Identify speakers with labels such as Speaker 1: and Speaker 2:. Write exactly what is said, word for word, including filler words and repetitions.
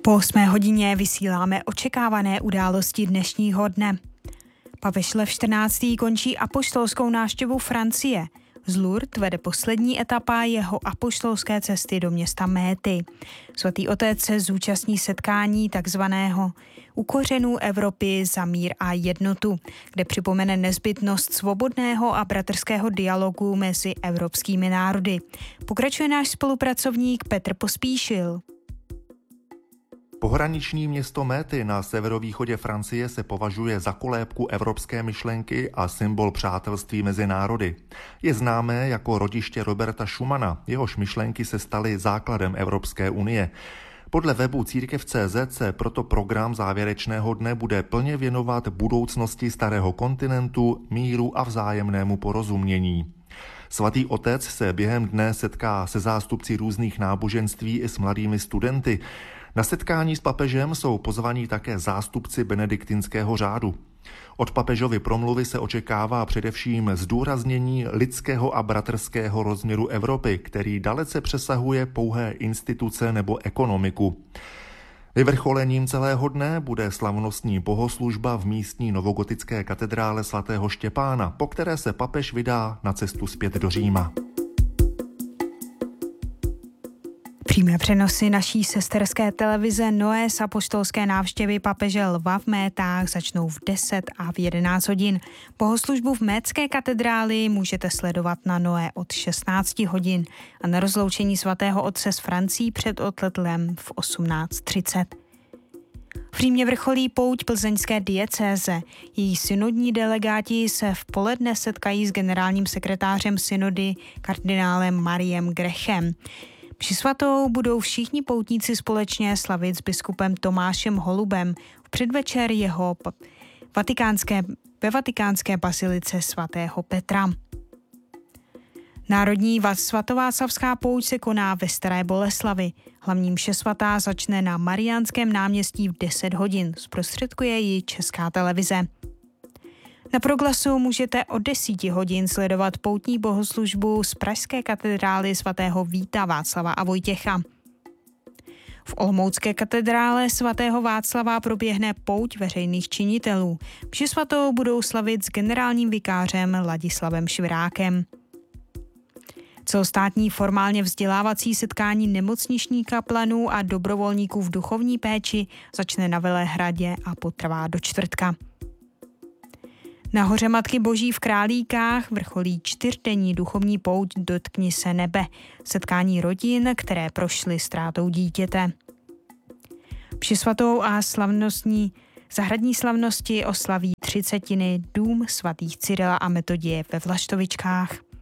Speaker 1: Po osmé hodině vysíláme očekávané události dnešního dne. Papež Lev čtrnáctý končí apoštolskou návštěvu Francie. Z Lourdes vede poslední etapa jeho apoštolské cesty do města Méty. Svatý otec se zúčastní setkání takzvaného U kořenů Evropy za mír a jednotu, kde připomene nezbytnost svobodného a bratrského dialogu mezi evropskými národy. Pokračuje náš spolupracovník Petr Pospíšil.
Speaker 2: Pohraniční město Méty na severovýchodě Francie se považuje za kolébku evropské myšlenky a symbol přátelství mezi národy. Je známé jako rodiště Roberta Schumana, jehož myšlenky se staly základem Evropské unie. Podle webu církev tečka cé zet se proto program závěrečného dne bude plně věnovat budoucnosti starého kontinentu, míru a vzájemnému porozumění. Svatý otec se během dne setká se zástupci různých náboženství i s mladými studenty. Na setkání s papežem jsou pozvaní také zástupci benediktinského řádu. Od papežovy promluvy se očekává především zdůraznění lidského a bratrského rozměru Evropy, který dalece přesahuje pouhé instituce nebo ekonomiku. Vyvrcholením celého dne bude slavnostní bohoslužba v místní novogotické katedrále svatého Štěpána, po které se papež vydá na cestu zpět do Říma.
Speaker 1: Přímé přenosy naší sesterské televize Noé z apoštolské návštěvy papeže Lva v Métách začnou v deset a v jedenáct hodin. Bohoslužbu v Métské katedráli můžete sledovat na Noé od šestnáct hodin a na rozloučení svatého otce s Francií před odletlem v osmnáct třicet. V Římě vrcholí pouť plzeňské diecéze. Její synodní delegáti se v poledne setkají s generálním sekretářem synody kardinálem Mariem Grechem. Mši svatou budou všichni poutníci společně slavit s biskupem Tomášem Holubem v předvečer jeho vatikánské, ve vatikánské bazilice svatého Petra. Národní svatováclavská pouť se koná ve Staré Boleslavi. Hlavní mše svatá začne na Mariánském náměstí v deset hodin. Zprostředkuje ji Česká televize. Na Proglasu můžete od deseti hodin sledovat poutní bohoslužbu z pražské katedrály svatého Víta, Václava a Vojtěcha. V olomoucké katedrále svatého Václava proběhne pouť veřejných činitelů. Mši svatou budou slavit s generálním vikářem Ladislavem Švirákem. Celostátní formálně vzdělávací setkání nemocničních kaplanů a dobrovolníků v duchovní péči začne na Velehradě a potrvá do čtvrtka. Na hoře Matky Boží v Králíkách vrcholí čtyřdenní duchovní pouť Dotkni se nebe, setkání rodin, které prošly ztrátou dítěte. Mši svatou a slavnostní zahradní slavnosti oslaví třicetiny dům svatých Cyrila a Metodie ve Vlaštovičkách.